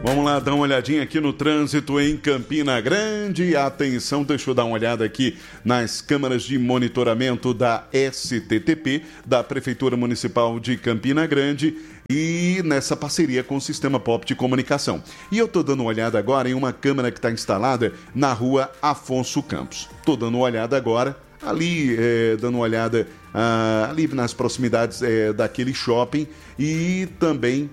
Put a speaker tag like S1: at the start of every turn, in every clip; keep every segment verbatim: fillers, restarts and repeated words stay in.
S1: Vamos lá dar uma olhadinha aqui no trânsito em Campina Grande. Atenção, deixa eu dar uma olhada aqui nas câmaras de monitoramento da S T T P, da Prefeitura Municipal de Campina Grande, e nessa parceria com o Sistema Pop de Comunicação. E eu estou dando uma olhada agora em uma câmera que está instalada na rua Afonso Campos. Estou dando uma olhada agora ali, é, dando uma olhada ah, ali nas proximidades é, daquele shopping, e também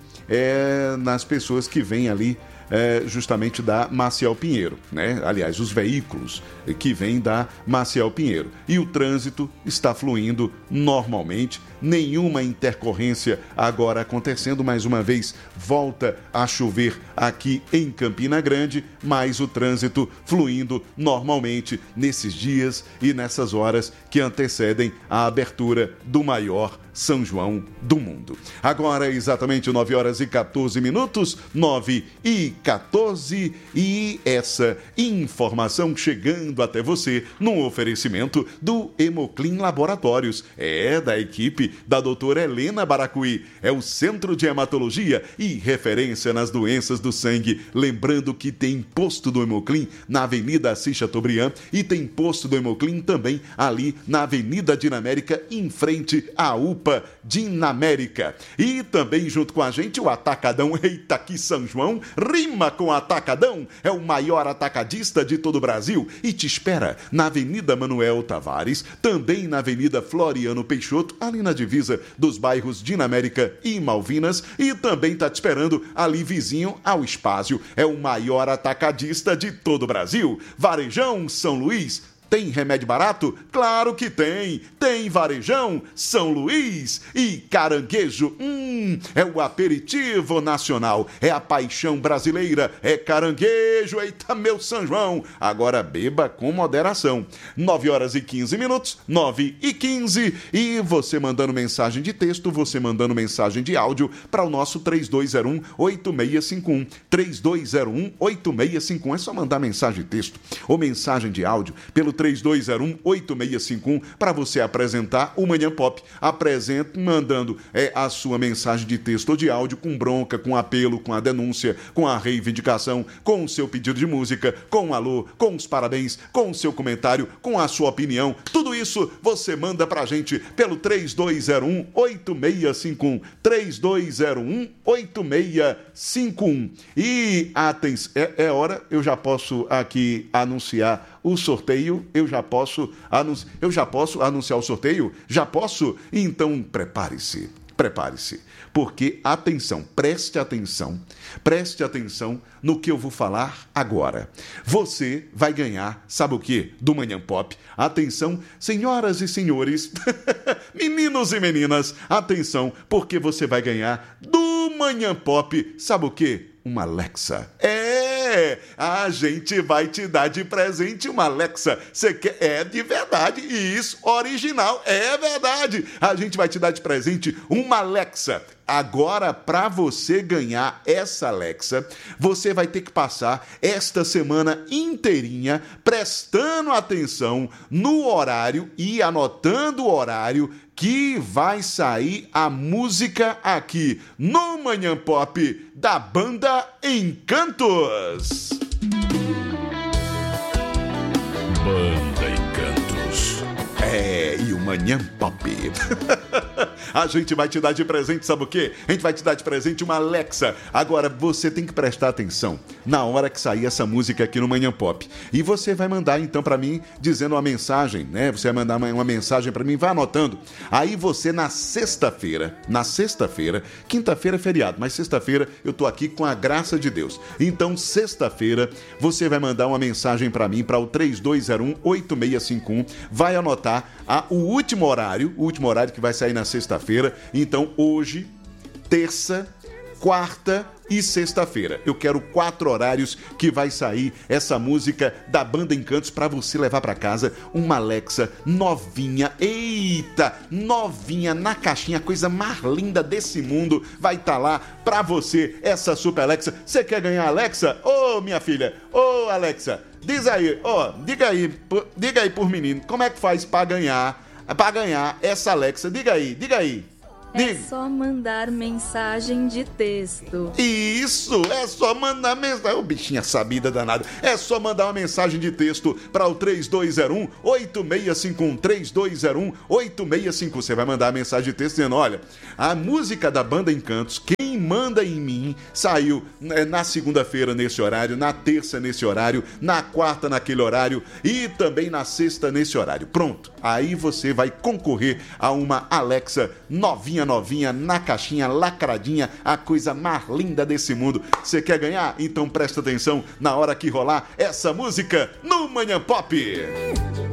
S1: é, nas pessoas que vêm ali é, justamente da Maciel Pinheiro, né? Aliás, os veículos que vêm da Maciel Pinheiro. E o trânsito está fluindo normalmente, nenhuma intercorrência agora acontecendo. Mais uma vez, volta a chover aqui em Campina Grande, mas o trânsito fluindo normalmente nesses dias e nessas horas que antecedem a abertura do maior São João do mundo. Agora, exatamente nove horas e quatorze minutos, nove e quatorze, e essa informação chegando até você no oferecimento do Hemoclin Laboratórios, é da equipe da doutora Helena Baracuí, é o Centro de Hematologia e referência nas doenças do sangue. Lembrando que tem posto do Hemoclin na Avenida Assis Chateaubriand e tem posto do Hemoclin também ali na Avenida Dinamérica, em frente à U P A Dinamérica. E também junto com a gente o Atacadão. Eita, que São João rima com Atacadão, é o maior atacadista de todo o Brasil e te espera na Avenida Manuel Tavares, também na Avenida Floriano Peixoto, ali na divisa dos bairros Dinamérica e Malvinas, e também está te esperando ali vizinho ao Espásio, é o maior atacadista de todo o Brasil. Varejão São Luís. Tem remédio barato? Claro que tem! Tem Varejão São Luís. E caranguejo, hum, é o aperitivo nacional, é a paixão brasileira, é caranguejo. Eita, meu São João! Agora beba com moderação. nove horas e quinze minutos, nove e quinze, e você mandando mensagem de texto, você mandando mensagem de áudio para o nosso três dois zero um, oito seis cinco um. três dois zero um, oito seis cinco um. É só mandar mensagem de texto ou mensagem de áudio pelo três dois zero um, oito seis cinco um para você apresentar o Manhã Pop. Apresente mandando é, a sua mensagem de texto ou de áudio, com bronca, com apelo, com a denúncia, com a reivindicação, com o seu pedido de música, com um alô, com os parabéns, com o seu comentário, com a sua opinião. Tudo isso você manda pra gente pelo três dois zero um, oito seis cinco um. três dois zero um, oito seis cinco um. E atenção, é, é hora, eu já posso aqui anunciar o sorteio, eu já posso anunci... eu já posso anunciar o sorteio? Já posso? Então prepare-se, prepare-se, porque atenção, preste atenção, preste atenção no que eu vou falar agora. Você vai ganhar, sabe o quê? Do Manhã Pop. Atenção, senhoras e senhores, meninos e meninas, atenção, porque você vai ganhar do Manhã Pop, sabe o quê? Uma Alexa. É, a gente vai te dar de presente uma Alexa. Você quer? É de verdade. E isso, original, é verdade. A gente vai te dar de presente uma Alexa. Agora, para você ganhar essa Alexa, você vai ter que passar esta semana inteirinha prestando atenção no horário e anotando o horário que vai sair a música aqui no Manhã Pop da banda Encantos. Banda Encantos. É, e o Manhã Pop. A gente vai te dar de presente, sabe o quê? A gente vai te dar de presente uma Alexa. Agora, você tem que prestar atenção na hora que sair essa música aqui no Manhã Pop. E você vai mandar, então, pra mim, dizendo uma mensagem, né? Você vai mandar uma, uma mensagem pra mim, vai anotando. Aí você, na sexta-feira, na sexta-feira, quinta-feira é feriado, mas sexta-feira eu tô aqui com a graça de Deus. Então, sexta-feira, você vai mandar uma mensagem pra mim, para o três dois zero um, oito seis cinco um, vai anotar a, o último horário, o último horário que vai sair na sexta-feira. Então, hoje, terça, quarta e sexta-feira. Eu quero quatro horários que vai sair essa música da banda Encantos para você levar para casa uma Alexa novinha. Eita, novinha na caixinha, a coisa mais linda desse mundo. Vai estar tá lá para você essa super Alexa. Você quer ganhar a Alexa? Ô, oh, minha filha, ô, oh, Alexa, diz aí, ó, oh, diga aí, diga aí por menino, como é que faz para ganhar, para ganhar essa Alexa? Diga aí, diga aí.
S2: É só mandar mensagem de texto.
S1: Isso, é só mandar mensagem. Ô, bichinha sabida danada. É só mandar uma mensagem de texto para o três dois zero um, oito seis cinco um, três dois zero um, oito seis cinco um. Você vai mandar a mensagem de texto dizendo, olha, a música da banda Encantos, Quem Manda em Mim, saiu na segunda-feira nesse horário, na terça nesse horário, na quarta naquele horário e também na sexta nesse horário. Pronto, aí você vai concorrer a uma Alexa novinha, novinha, na caixinha, lacradinha, a coisa mais linda desse mundo. Você quer ganhar? Então presta atenção na hora que rolar essa música no Manhã Pop.